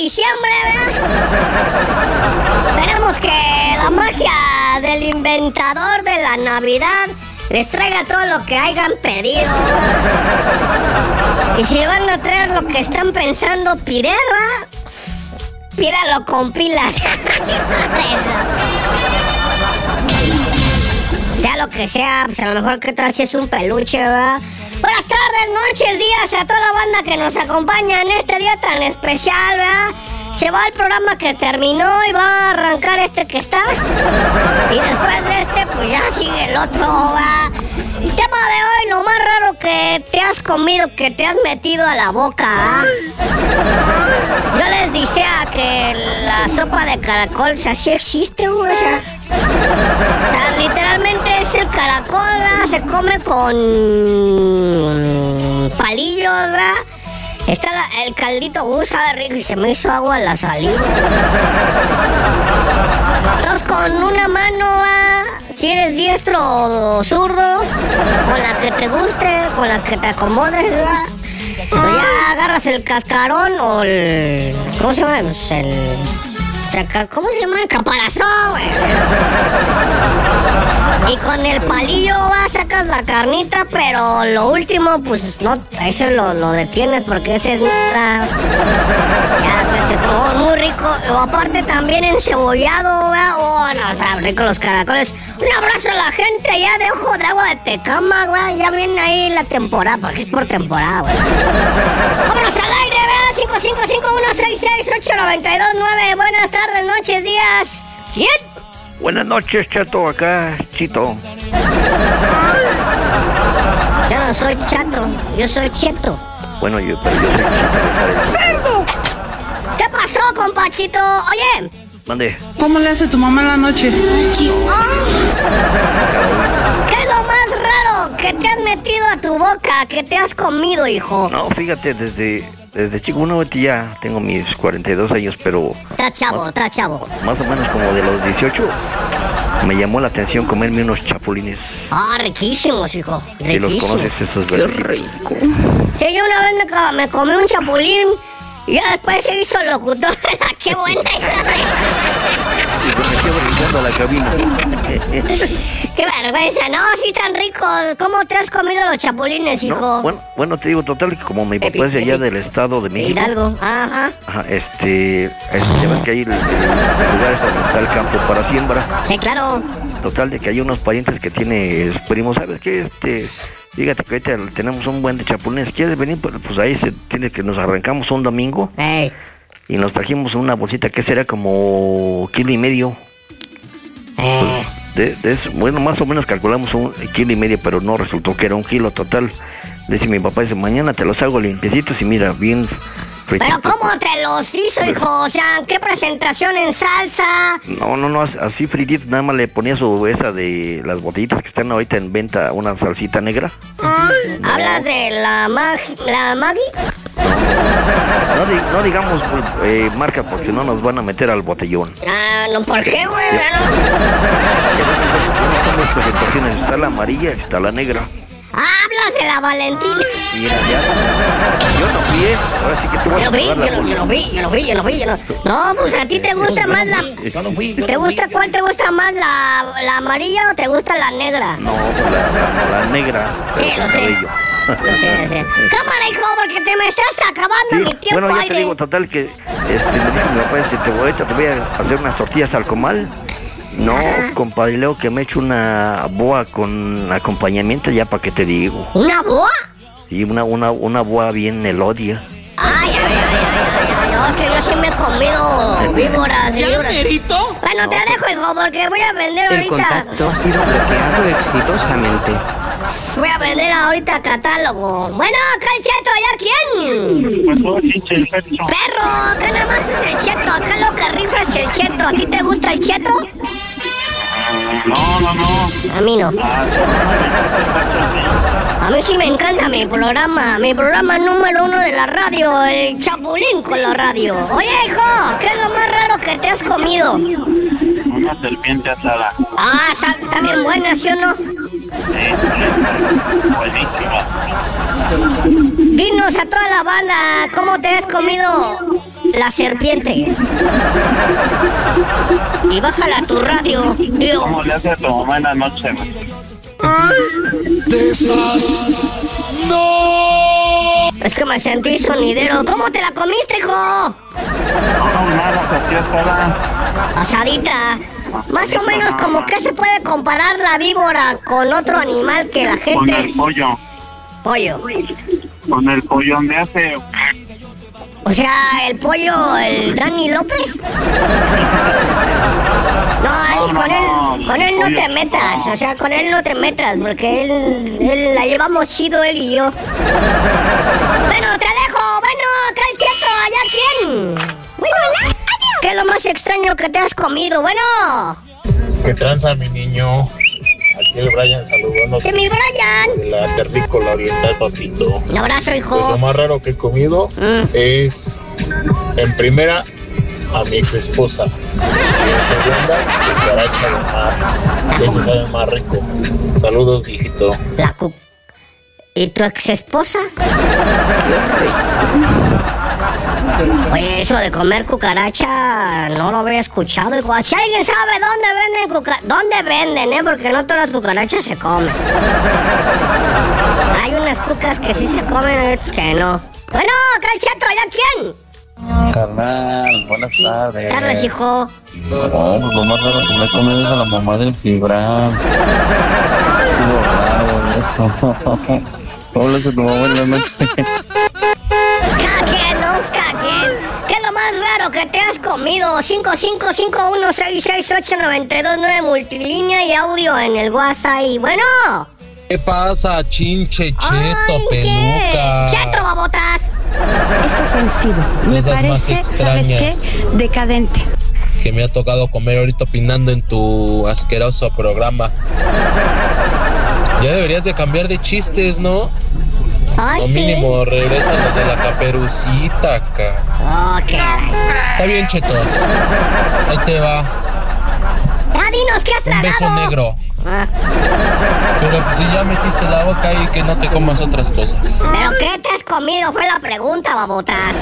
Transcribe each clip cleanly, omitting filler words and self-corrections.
diciembre, ¿verdad? Esperamos que la magia del inventador de la Navidad les traiga todo lo que hayan pedido. Y si van a traer lo que están pensando, pídelo con pilas. Sea lo que sea, pues a lo mejor que tal si es un peluche, ¿verdad? Buenas tardes, noches, días a toda la banda que nos acompaña en este día tan especial, ¿verdad? Se va el programa que terminó y va a arrancar este que está. Y después de este, pues ya sigue el otro, ¿verdad? El tema de hoy, lo más raro que te has comido, que te has metido a la boca, ¿eh? Yo les decía que la sopa de caracol, o sea, sí existe, güey, o sea, literalmente es el caracol, ¿verdad? Se come con palillos, ¿verdad? Está el caldito, sabe rico y se me hizo agua la saliva. Entonces con una mano, si eres diestro o zurdo, con la que te guste, con la que te acomodes, ¿verdad? Pues ya agarras el cascarón o el... ¿Cómo se llama? ¿Cómo se llama? El caparazón, güey. Y con el palillo sacas la carnita, pero lo último, pues no, eso lo detienes porque ese es nada. Ya, como muy rico. O aparte también encebollado, ¿verdad? Oh, no, están ricos los caracoles. Un abrazo a la gente ya de Ojo de Agua de Tecama, güey. Ya viene ahí la temporada, porque es por temporada, güey. Vámonos al aire, ¿verdad? 555-166-8929. Buenas tardes, noches, días. ¿Quién? Buenas noches, Chato, acá, Chito. Yo no soy Chato, yo soy Cheto. Bueno, pero yo soy Chito. ¡Cerdo! ¿Qué pasó, compachito? Oye. Mande. ¿Cómo le hace tu mamá en la noche? ¿Qué es lo más raro que te has metido a tu boca, que te has comido, hijo? No, fíjate, desde chico, uno ya tengo mis 42 años, pero... Está chavo. Más o menos como de los 18, me llamó la atención comerme unos chapulines. Ah, riquísimos, hijo. Si los conoces, esos verdes. Qué rico. Sí, yo una vez me comí un chapulín y ya después se hizo locutor. ¡Qué buena! Y se metió brincando a la cabina. ¡Qué vergüenza! No, sí tan ricos. ¿Cómo te has comido los chapulines, hijo? No, bueno, te digo, total, que como mi papá es de allá del estado de México. Hidalgo, ajá. Ajá, ya ves que hay el lugar donde está el campo para siembra. Sí, claro. Total, de que hay unos parientes que tiene primos, ¿sabes qué? Fíjate que ahorita tenemos un buen de chapulines. ¿Quieres venir? Pues ahí se tiene que nos arrancamos un domingo. Hey. Y nos trajimos una bolsita que será como 1,5 kilos. Pues, bueno, más o menos calculamos 1,5 kilos, pero no resultó que era 1 kilo total. Dice mi papá, mañana te los hago limpiecitos y mira, bien frititos. ¿Pero cómo te los hizo, hijo? O sea, ¿qué presentación en salsa? No, así frititos, nada más le ponía esa de las botellitas que están ahorita en venta, una salsita negra. ¿Hablas de la Maggi? No digamos marca porque no nos van a meter al botellón. Ah, no, ¿por qué, güey? Son dos presentaciones, está la amarilla y está la negra. Hablas de la Valentina. Mira, ya. Yo no vi, ahora sí que tú vas a pagar la bolsa. Yo no fui. No, pues a ti te gusta más la... ¿Cuál te gusta más, la amarilla o te gusta la negra? No, pues la negra. Sí, lo sé. Lo sé. Cámara, hijo, porque te me estás acabando mi tiempo. Bueno, ya te digo, total, que me dijo mi papá, te voy a hacer unas tortillas al comal. No, compadre, luego que me echo una boa con acompañamiento, ya para qué te digo. ¿Una boa? Sí, una boa bien elodia. Ay, no, es que yo sí me he comido víboras y víboras. Bueno, te dejo, hijo, porque voy a vender ahorita. El contacto ha sido bloqueado exitosamente. Voy a vender ahorita catálogo. Bueno, acá el Cheto, ¿ya quién? Perro, acá nada más es el Cheto. Acá lo que rifa es el Cheto. ¿A ti te gusta el Cheto? No. A mí no. A mí sí me encanta mi programa número 1 de la radio, el Chapulín con la radio. Oye, hijo, ¿qué es lo más raro que te has comido? Una serpiente asada. Ah, está bien buena, ¿sí o no? Buenísima. Dinos a toda la banda, ¿cómo te has comido la serpiente. Y bájala a tu radio, tío. ¿Cómo le hace a tu mamá en la noche, güey? De esas. ¡No! Es que me sentí sonidero. ¿Cómo te la comiste, hijo? No, nada, así estaba. Asadita. Más o menos, como que se puede comparar la víbora con otro animal que la gente... Con el pollo. Pollo. Con el pollón de hace... O sea, el pollo, el Dani López. No, con él no te metas. O sea, con él no te metas, porque él la llevamos chido, él y yo. Bueno, te dejo. Bueno, acá el Cheto, ¿allá quién? Bueno, adiós. ¿Qué es lo más extraño que te has comido? Bueno. ¿Qué tranza, mi niño? Aquí el Brian saludando. Sí, mi Brian. De la terrícola oriental, papito. Un abrazo, hijo. Pues lo más raro que he comido es, en primera, a mi ex esposa. Y en segunda, cucaracha de mar. Eso sabe más rico. Saludos, viejito. ¿Y tu ex esposa? Oye, eso de comer cucaracha no lo había escuchado. Si alguien sabe dónde venden ¿dónde venden, porque no todas las cucarachas se comen. Hay unas cucas que sí se comen y otras que no. Bueno, acá el Cheto, ¿ya quién? Carnal, buenas tardes. Tardes, hijo. No, pues lo más raro que me he comido es a la mamá del Fibran. Estuvo raro eso. ¿Cómo le hace tu mamá en la noche? Cada quien, ¿no? Cada quien. ¿Qué es lo más raro que te has comido? 5551668929 multilínea y audio en el WhatsApp. Y bueno. ¿Qué pasa, chinche, cheto, Ay, peluca? ¡Cheto, babotas! Es ofensivo. Me Cosas más parece, ¿sabes qué? extrañas Decadente. que me ha tocado comer ahorita opinando en tu asqueroso programa. Ya deberías de cambiar de chistes, ¿no? Ay, O sí. mínimo regresa los de la Caperucita acá. Ok. Está bien, chetos. Ahí te va. Ya dinos, ¿qué has Un beso tragado? negro. Ah, Pero pues si ya metiste la boca y que no te comas otras cosas. ¿pero qué te has comido? Fue la pregunta, babotas.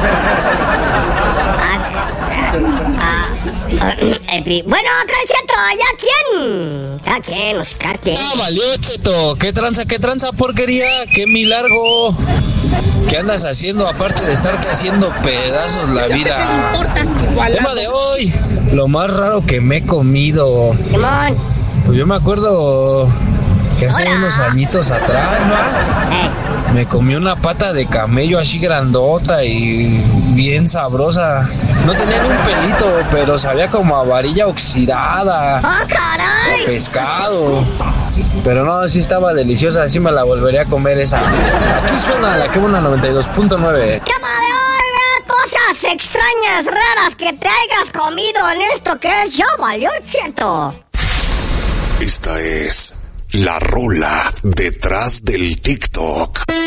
Bueno, acá el Cheto, ¿ya quién? ¿Ya quién? O sea, ¿ya quién? Ah, valió, Cheto. ¿Qué tranza, porquería? ¡Qué milagro! ¿Qué andas haciendo aparte de estarte haciendo pedazos la vida? Tema de hoy, lo más raro que me he comido. Simón. Pues yo me acuerdo que hace Hola. unos añitos atrás, ¿no? Me comí una pata de camello así grandota y bien sabrosa. No tenía ni un pelito, pero sabía como a varilla oxidada. ¡Oh, caray! A pescado. Pero no, sí estaba deliciosa, así me la volvería a comer esa. Aquí suena la que buena 92.9. Tema de hoy, vea, cosas extrañas, raras que te hayas comido en esto que es Ya Valió, Cheto. Esta es la rola detrás del TikTok.